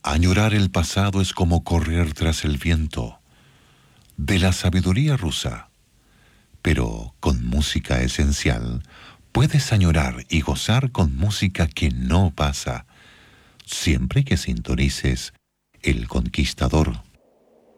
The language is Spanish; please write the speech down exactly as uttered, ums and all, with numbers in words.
Añorar el pasado es como correr tras el viento de la sabiduría rusa, pero con música esencial puedes añorar y gozar con música que no pasa, siempre que sintonices El Conquistador.